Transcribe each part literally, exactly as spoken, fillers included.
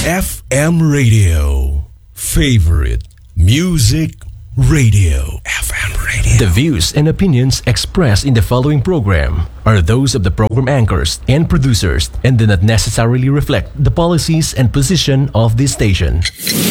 F M Radio. Favorite Music Radio. F M Radio. The views and opinions expressed in the following program are those of the program anchors and producers and do not necessarily reflect the policies and position of this station.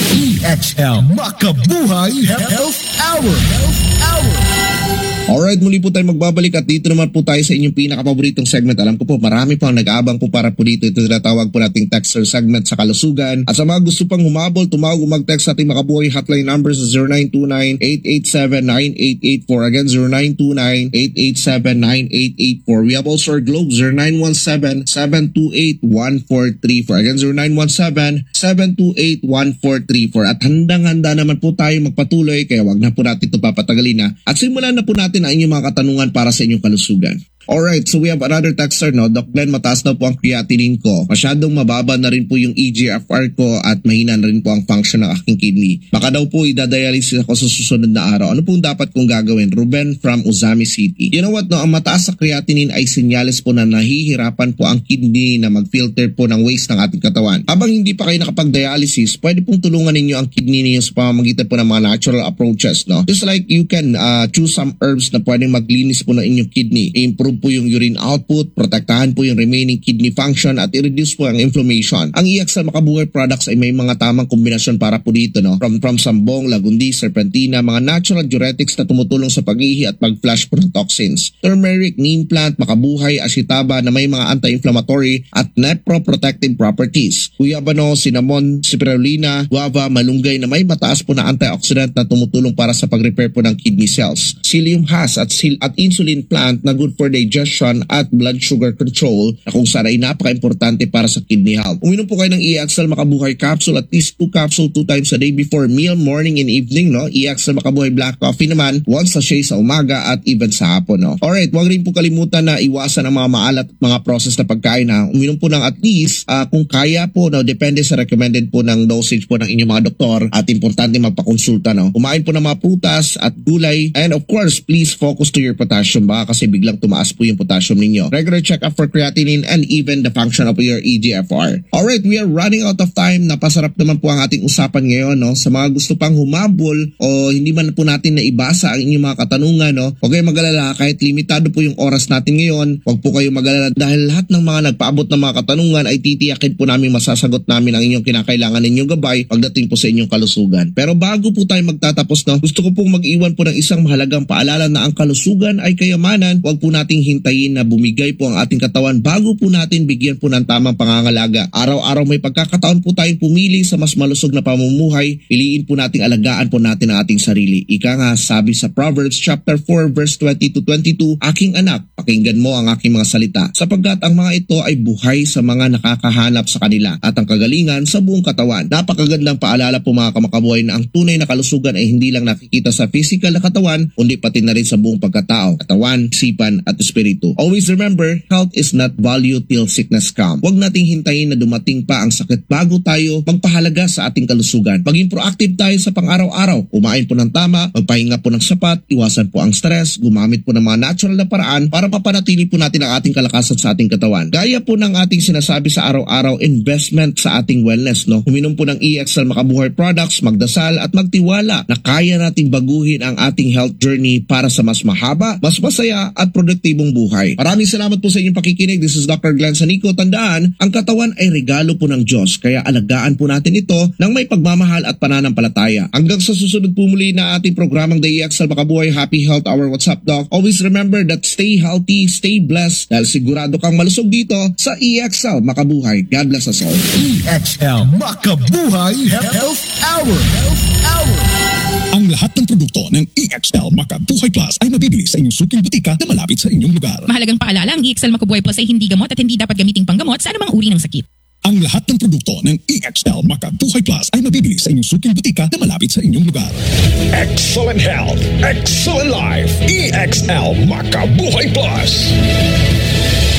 E X L Makabuhay Health Hour. Health Hour. Alright, muli po tayo magbabalik at dito naman po tayo sa inyong pinakapaboritong segment. Alam ko po, marami po ang nag-aabang po para po dito. Ito tinatawag po nating texter segment sa kalusugan. At sa mga gusto pang humabol, tumawag o mag-text sa ating Makabuhay hotline numbers sa zero nine two nine, eight eight seven, nine eight eight four. Again, zero nine two nine, eight eight seven, nine eight eight four. We have also our Globe, zero nine one seven, seven two eight, one four three four. Again, zero nine one seven, seven two eight, one four three four. At handang-handa naman po tayo magpatuloy, kaya wag na po natin ito papatagalin na. At simulan na po natin ang inyong mga katanungan para sa inyong kalusugan. Alright, so we have another texter, no? Doc Glenn, mataas na po ang creatinine ko. Masyadong mababa na rin po yung E G F R ko at mahina na rin po ang function ng aking kidney. Baka daw po idadialysis ako sa susunod na araw. Ano pong dapat kong gagawin? Ruben from Uzami City. You know what, no? Ang mataas sa creatinine ay senyales po na nahihirapan po ang kidney na mag-filter po ng waste ng ating katawan. Habang hindi pa kayo nakapag-dialysis, pwede pong tulungan ninyo ang kidney ninyo sa pamamagitan po ng mga natural approaches, no? Just like you can uh, choose some herbs na pwedeng maglinis po ng inyong kidney, improve po yung urine output, protektahan po yung remaining kidney function at i-reduce po ang inflammation. Ang E X L Makabuhay products ay may mga tamang kombinasyon para po dito, no? From, from sambong, lagundi, serpentina, mga natural diuretics na tumutulong sa pag-ihi at pag-flush po ng toxins. Turmeric, neem plant, Makabuhay, ashitaba na may mga anti-inflammatory at nephroprotective properties. Guyabano, cinnamon, spirulina, guava, malunggay na may mataas po na antioxidant na tumutulong para sa pag-repair po ng kidney cells. Psyllium husk at, at insulin plant na good for digestion at blood sugar control na kung saan ay napaka-importante para sa kidney health. Uminom po kayo ng E X L Makabuhay capsule at least two capsule two times a day before meal, morning and evening, no? E X L Makabuhay black coffee naman, once sachet sa umaga at even sa hapon, no? Alright, huwag rin po kalimutan na iwasan ang mga maalat at mga process na pagkain, ha? Uminom po ng at least, uh, kung kaya po, no? Depende sa recommended po ng dosage po ng inyong mga doktor at importante magpakonsulta, no? Kumain po ng mga prutas at gulay and of course, please focus to your potassium, baka kasi biglang tumaas po yung potassium ninyo. Regular check-up for creatinine and even the function of your E G F R. Alright, we are running out of time. Napasarap naman po ang ating usapan ngayon, no? Sa mga gusto pang humabol o hindi man po natin naibasa ang inyong mga katanungan, no? Huwag kayong magalala, kahit limitado po yung oras natin ngayon, huwag po kayong magalala dahil lahat ng mga nagpaabot ng mga katanungan ay titiyakin po namin masasagot namin ang inyong kinakailangan ninyong gabay pagdating po sa inyong kalusugan. Pero bago po tayo magtatapos, no? Gusto ko pong mag-iwan po ng isang mahalagang paalala na ang kalusugan ay kayamanan. Huwag po nating hintayin na bumigay po ang ating katawan bago po natin bigyan po ng tamang pangangalaga. Araw-araw may pagkakataon po tayong pumili sa mas malusog na pamumuhay. Piliin po nating alagaan po natin ang ating sarili. Ika nga sabi sa Proverbs chapter four verse twenty to twenty-two, aking anak, pakinggan mo ang aking mga salita, sapagkat ang mga ito ay buhay sa mga nakakahanap sa kanila at ang kagalingan sa buong katawan. Napakagandang paalala po mga kamakabuhay na ang tunay na kalusugan ay hindi lang nakikita sa physical na katawan, kundi pati na rin sa buong pagkatao, katawan, isipan at espiritu. Always remember, health is not value till sickness comes. Huwag nating hintayin na dumating pa ang sakit bago tayo magpahalaga sa ating kalusugan. Maging proactive tayo sa pang-araw-araw. Kumain po ng tama, magpahinga po ng sapat, iwasan po ang stress, gumamit po ng mga natural na paraan para papanatili po natin ang ating kalakasan sa ating katawan. Gaya po ng ating sinasabi sa araw-araw, investment sa ating wellness, no? Uminom po ng E X L Makabuhay products, magdasal at magtiwala na kaya nating baguhin ang ating health journey para sa mas mahaba, mas masaya at produktibong buhay. Maraming salamat po sa inyong pakikinig. This is Doctor Glenn Sanico. Tandaan, ang katawan ay regalo po ng Diyos, kaya alagaan po natin ito ng may pagmamahal at pananampalataya. Hanggang sa susunod po muli na ating programang The E X L Makabuhay Happy Health Hour. What's up, Doc? Always remember that stay healthy, stay blessed, dahil sigurado kang malusog dito sa E X L Makabuhay. God bless us all. E X L Makabuhay Health Hour. Health Hour. Ang lahat ng produkto ng E X L Makabuhay Plus ay mabibili sa inyong suking butika na malapit sa inyong lugar. Mahalagang paalala, ang E X L Makabuhay Plus ay hindi gamot at hindi dapat gamiting panggamot sa anumang uri ng sakit. Ang lahat ng produkto ng E X L Makabuhay Plus ay mabibili sa inyong suking butika na malapit sa inyong lugar. Excellent health, excellent life. E X L Makabuhay Plus.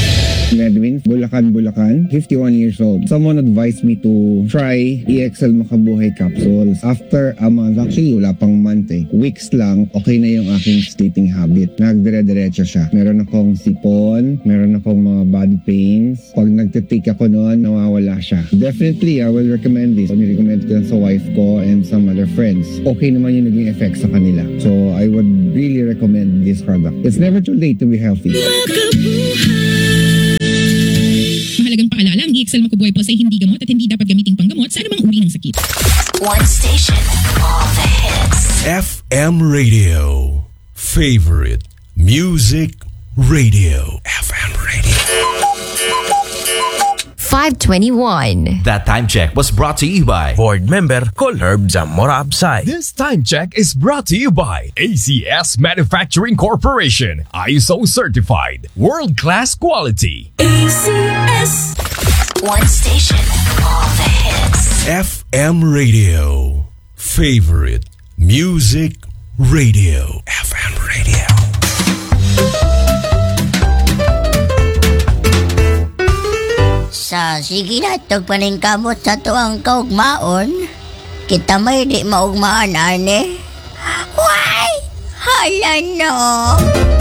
Edwin, Bulacan, Bulacan, fifty-one years old. Someone advised me to try E X L Makabuhay capsules. After a month, actually wala pang month eh, weeks lang, okay na yung aking sleeping habit. Nagdire-diretso siya. Meron akong sipon, meron akong mga body pains. Pag nagtitake ako noon, nawawala siya. Definitely, I will recommend this. Ni-recommend ko sa wife ko and some other friends. Okay naman yung naging effect sa kanila. So, I would really recommend this product. It's never too late to be healthy. Mahalagang paalala, ang E X L Makabuhay Plus ay hindi gamot at hindi dapat gamiting panggamot sa anumang uri ng sakit. One station, all the hits. F M Radio. Favorite Music Radio. F M Radio. five twenty-one. That time check was brought to you by Board member Colherb Zamora Absay. This time check is brought to you by A C S Manufacturing Corporation. I S O certified. World-class quality. A C S. One station, all the hits. F M Radio. Favorite Music Radio. F M Radio. Sa sige na tagpaning kamot sa tuang kaugmaon, kita may di maugmaan ane. Why? Hala no.